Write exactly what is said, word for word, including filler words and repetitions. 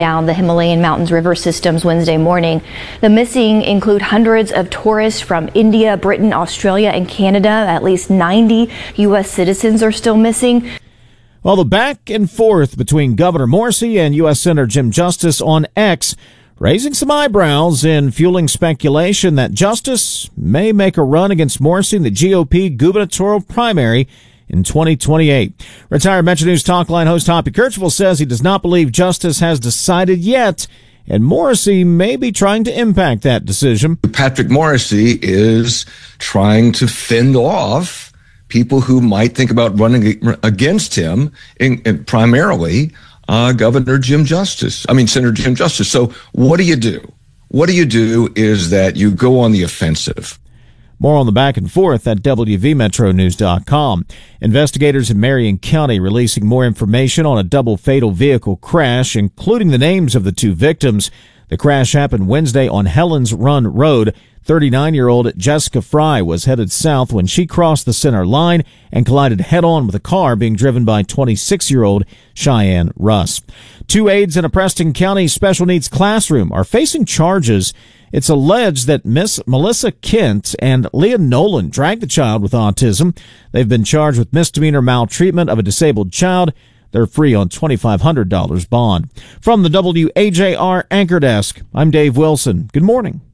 down the Himalayan mountains river systems Wednesday morning. The missing include hundreds of tourists from India, Britain, Australia, and Canada. At least ninety U S citizens are still missing. Well, the back and forth between Governor Morrisey and U S Senator Jim Justice on X raising some eyebrows and fueling speculation that Justice may make a run against Morrisey in the G O P gubernatorial primary in twenty twenty-eight. Retired Metro News Talkline host Hoppy Kercheval says he does not believe Justice has decided yet, and Morrisey may be trying to impact that decision. Patrick Morrisey is trying to fend off people who might think about running against him, in, in primarily uh, Governor Jim Justice. I mean, Senator Jim Justice. So what do you do? What do you do is that you go on the offensive. More on the back and forth at W V Metro News dot com. Investigators in Marion County releasing more information on a double fatal vehicle crash, including the names of the two victims. The crash happened Wednesday on Helens Run Road. thirty-nine-year-old Jessica Fry was headed south when she crossed the center line and collided head-on with a car being driven by twenty-six-year-old Cheyenne Russ. Two aides in a Preston County special needs classroom are facing charges. It's alleged that Miss Melissa Kent and Leah Nolan dragged the child with autism. They've been charged with misdemeanor maltreatment of a disabled child. They're free on twenty-five hundred dollars bond. From the W A J R Anchor Desk, I'm Dave Wilson. Good morning.